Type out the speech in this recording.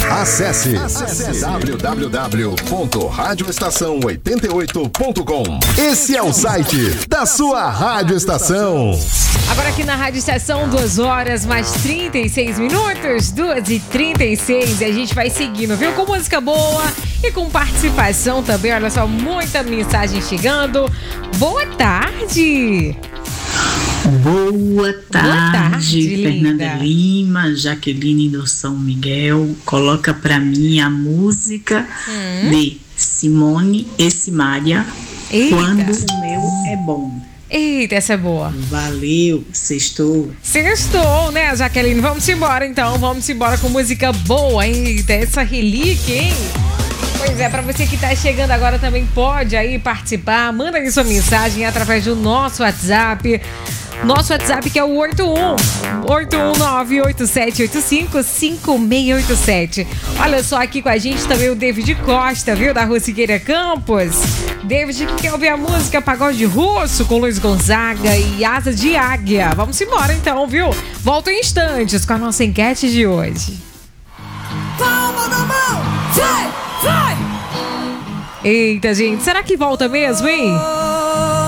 Acesse www.radioestação88.com. Esse é o site da sua Rádio Estação. Agora aqui na Rádio Estação, 2 horas mais 36 minutos, 2h36, e a gente vai seguindo, viu? Com música boa e com participação também. Olha só, muita mensagem chegando. Boa tarde! Boa tarde, Fernanda linda. Lima, Jaqueline do São Miguel. Coloca pra mim a música de Simone e Simaria, Eita. Quando o Meu é Bom. Eita, essa é boa. Valeu, sextou. Sextou, né, Jaqueline? Vamos embora então, vamos embora com música boa. Eita, essa relíquia, hein? Pois é, pra você que tá chegando agora também pode aí participar, manda aí sua mensagem através do nosso WhatsApp. Nosso WhatsApp que é o 81987855687. Olha só, aqui com a gente também o David Costa, viu? Da Rossigueira Campos. David que quer ouvir a música Pagode Russo com Luiz Gonzaga e Asa de Águia. Vamos embora então, viu? Volto em instantes com a nossa enquete de hoje. Palma na mão, vai! Eita, gente, será que volta mesmo, hein?